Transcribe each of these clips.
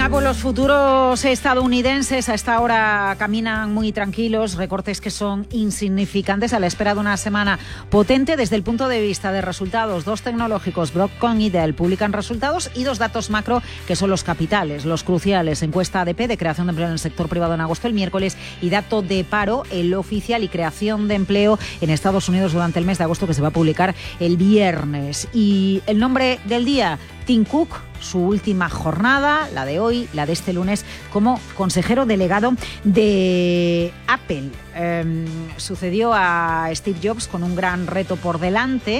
Venga, pues los futuros estadounidenses a esta hora caminan muy tranquilos, recortes que son insignificantes a la espera de una semana potente desde el punto de vista de resultados. Dos tecnológicos, Broadcom y Dell, publican resultados y dos datos macro que son los capitales, los cruciales. Encuesta ADP de creación de empleo en el sector privado en agosto el miércoles y dato de paro, el oficial y creación de empleo en Estados Unidos durante el mes de agosto que se va a publicar el viernes. Y el nombre del día, Tim Cook, su última jornada, la de hoy, la de este lunes, como consejero delegado de Apple. Sucedió a Steve Jobs con un gran reto por delante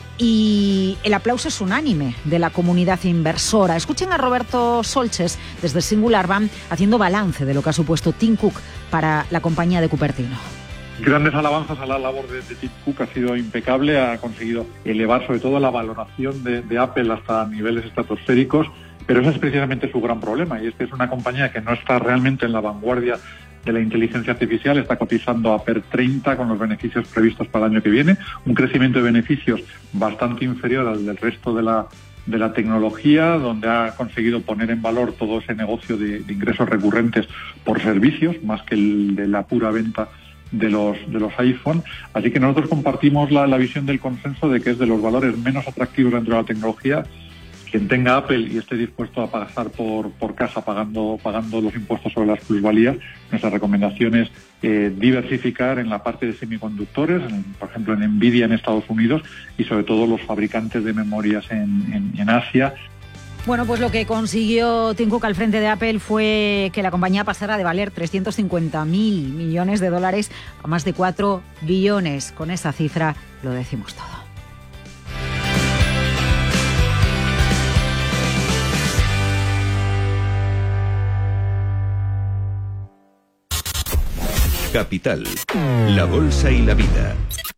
y el aplauso es unánime de la comunidad inversora. Escuchen a Roberto Solches desde Singular Bank haciendo balance de lo que ha supuesto Tim Cook para la compañía de Cupertino. Grandes alabanzas a la labor de Tim Cook, ha sido impecable, ha conseguido elevar sobre todo la valoración de Apple hasta niveles estratosféricos, pero ese es precisamente su gran problema, y es que es una compañía que no está realmente en la vanguardia de la inteligencia artificial, está cotizando a PER 30 con los beneficios previstos para el año que viene, un crecimiento de beneficios bastante inferior al del resto de la tecnología, donde ha conseguido poner en valor todo ese negocio de ingresos recurrentes por servicios, más que el de la pura venta de los iPhone. Así que nosotros compartimos la visión del consenso de que es de los valores menos atractivos dentro de la tecnología. Quien tenga Apple y esté dispuesto a pasar por caja pagando los impuestos sobre las plusvalías, nuestra recomendación es diversificar en la parte de semiconductores, por ejemplo en Nvidia en Estados Unidos y sobre todo los fabricantes de memorias en Asia. Bueno, pues lo que consiguió Tim Cook al frente de Apple fue que la compañía pasara de valer 350.000 millones de dólares a más de 4 billones. Con esa cifra lo decimos todo. Capital, la bolsa y la vida.